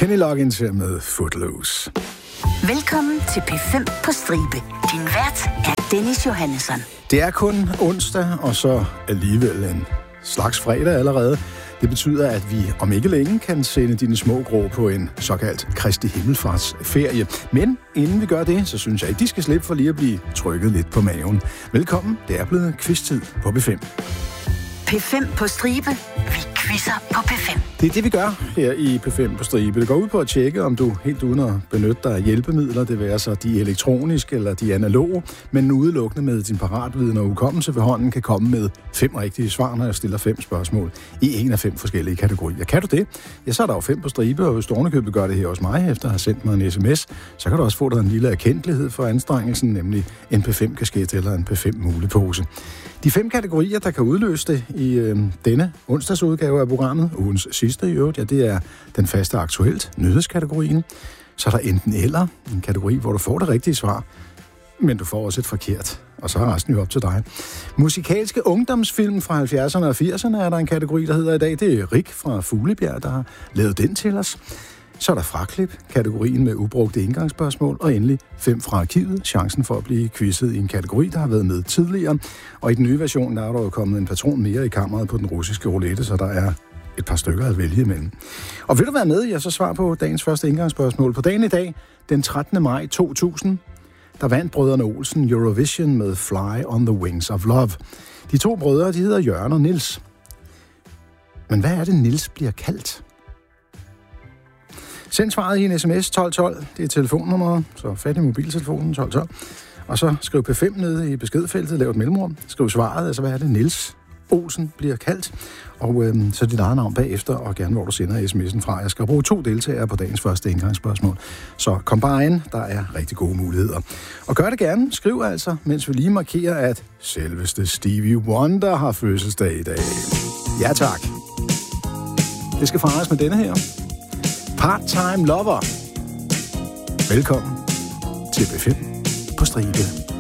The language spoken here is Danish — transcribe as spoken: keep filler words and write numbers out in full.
Kenny Loggins her med Footloose. Velkommen til P fem på stribe. Din vært er Dennis Johannesson. Det er kun onsdag, og så alligevel en slags fredag allerede. Det betyder, at vi om ikke længe kan sende dine små grå på en såkaldt Kristi Himmelfartsferie. Men inden vi gør det, så synes jeg ikke, de skal slippe for lige at blive trykket lidt på maven. Velkommen, det er blevet quiz-tid på P fem. P fem på stribe. Vi quizzer på P fem. Det er det, vi gør her i P fem på stribe. Det går ud på at tjekke, om du helt uden at benytte dig af hjælpemidler, det være så de elektroniske eller de analoge, men udelukkende med din paratviden og hukommelse ved hånden, kan komme med fem rigtige svar, når jeg stiller fem spørgsmål i en af fem forskellige kategorier. Kan du det? Ja, så er der jo fem på stribe, og hvis du ovenikøbet gør det her hos mig, efter at have sendt mig en sms, så kan du også få dig en lille erkendelighed for anstrengelsen, nemlig en P fem kasket eller en P fem mulepose. De fem kategorier, der kan udløse det i øh, denne onsdagsudgave af programmet, ugens sidste i øvrigt, ja, det er den faste aktuelt, nyhedskategorien. Så er der enten eller, en kategori, hvor du får det rigtige svar, men du får også et forkert, og så er resten jo op til dig. Musikalske ungdomsfilm fra halvfjerdserne og firserne er der en kategori, der hedder i dag. Det er Rik fra Fuglebjerg, der har lavet den til os. Så er der fraklip, kategorien med ubrugte indgangsspørgsmål, og endelig fem fra arkivet, chancen for at blive quizzet i en kategori, der har været med tidligere. Og i den nye version, der er der jo kommet en patron mere i kammeret på den russiske roulette, så der er et par stykker at vælge imellem. Og vil du være med, ja, så svar på dagens første indgangsspørgsmål. På dagen i dag, den trettende maj to tusind, der vandt brødrene Olsen Eurovision med Fly on the Wings of Love. De to brødre, de hedder Jørgen og Nils. Men hvad er det, Nils bliver kaldt? Send svaret i en sms tolv tolv, det er telefonnummeret, så fat i mobiltelefonen tolv tolv. Og så skriv P fem ned i beskedfeltet, lav et mellemrum, skriv svaret, altså hvad er det, Nils Olsen bliver kaldt, og øhm, så dit eget navn bagefter, og gerne hvor du sender sms'en fra. Jeg skal bruge to deltagere på dagens første indgangsspørgsmål, så kom bare ind, der er rigtig gode muligheder. Og gør det gerne, skriv altså, mens vi lige markerer, at selveste Stevie Wonder har fødselsdag i dag. Ja tak. Det skal fejres med denne her. Part-Time Lover. Velkommen til P fem på stribe.